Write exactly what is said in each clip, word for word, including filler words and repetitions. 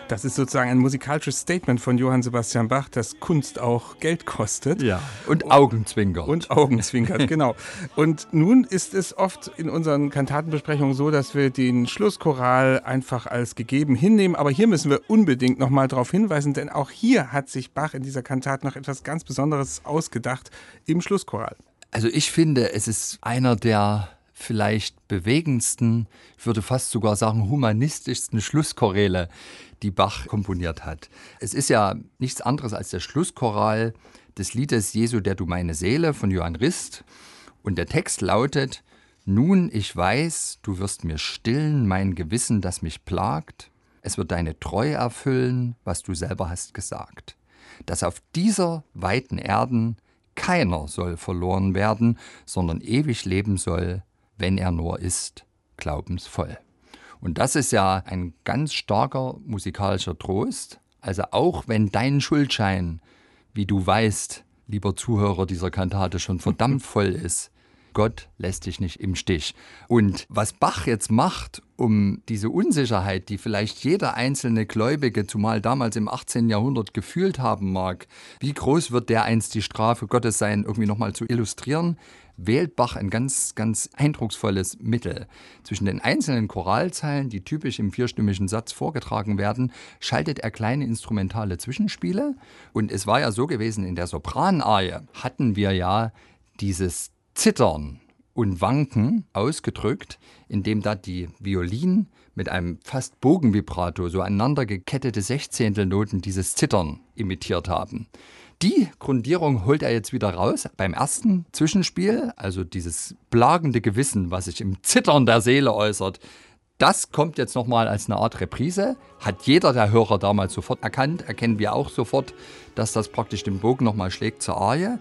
Das ist sozusagen ein musikalisches Statement von Johann Sebastian Bach, dass Kunst auch Geld kostet. Ja, und Augenzwinkert. Und Augenzwinkert, genau. Und nun ist es oft in unseren Kantatenbesprechungen so, dass wir den Schlusschoral einfach als gegeben hinnehmen. Aber hier müssen wir unbedingt nochmal darauf hinweisen, denn auch hier hat sich Bach in dieser Kantate noch etwas ganz Besonderes ausgedacht im Schlusschoral. Also ich finde, es ist einer der vielleicht bewegendsten, ich würde fast sogar sagen humanistischsten Schlusschoräle, die Bach komponiert hat. Es ist ja nichts anderes als der Schlusschoral des Liedes Jesu, der du meine Seele von Johann Rist. Und der Text lautet: Nun, ich weiß, du wirst mir stillen mein Gewissen, das mich plagt. Es wird deine Treue erfüllen, was du selber hast gesagt. Dass auf dieser weiten Erden keiner soll verloren werden, sondern ewig leben soll, wenn er nur ist, glaubensvoll. Und das ist ja ein ganz starker musikalischer Trost. Also auch wenn dein Schuldschein, wie du weißt, lieber Zuhörer dieser Kantate, schon verdammt voll ist, Gott lässt dich nicht im Stich. Und was Bach jetzt macht, um diese Unsicherheit, die vielleicht jeder einzelne Gläubige, zumal damals im achtzehnten Jahrhundert, gefühlt haben mag, wie groß wird der einst die Strafe Gottes sein, irgendwie nochmal zu illustrieren, wählt Bach ein ganz, ganz eindrucksvolles Mittel. Zwischen den einzelnen Choralzeilen, die typisch im vierstimmigen Satz vorgetragen werden, schaltet er kleine instrumentale Zwischenspiele. Und es war ja so gewesen, in der Sopranarie hatten wir ja dieses Zittern und Wanken ausgedrückt, indem da die Violinen mit einem fast Bogenvibrato so aneinander gekettete Sechzehntelnoten dieses Zittern imitiert haben. Die Grundierung holt er jetzt wieder raus beim ersten Zwischenspiel, also dieses plagende Gewissen, was sich im Zittern der Seele äußert. Das kommt jetzt nochmal als eine Art Reprise. Hat jeder der Hörer damals sofort erkannt, erkennen wir auch sofort, dass das praktisch den Bogen nochmal schlägt zur Arie.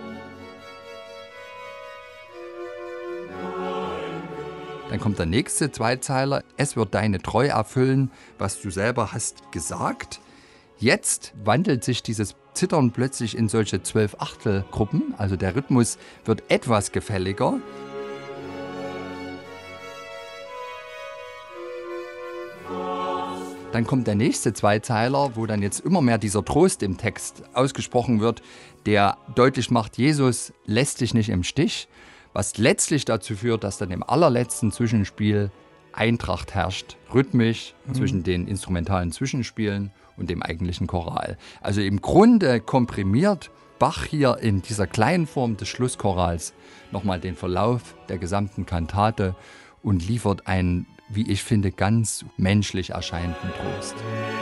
Dann kommt der nächste Zweizeiler. Es wird deine Treue erfüllen, was du selber hast gesagt. Jetzt wandelt sich dieses Zittern plötzlich in solche Zwölf-Achtel-Gruppen. Also der Rhythmus wird etwas gefälliger. Dann kommt der nächste Zweizeiler, wo dann jetzt immer mehr dieser Trost im Text ausgesprochen wird, der deutlich macht, Jesus lässt dich nicht im Stich. Was letztlich dazu führt, dass dann im allerletzten Zwischenspiel Eintracht herrscht, rhythmisch mhm. zwischen den instrumentalen Zwischenspielen und dem eigentlichen Choral. Also im Grunde komprimiert Bach hier in dieser kleinen Form des Schlusschorals nochmal den Verlauf der gesamten Kantate und liefert einen, wie ich finde, ganz menschlich erscheinenden Trost.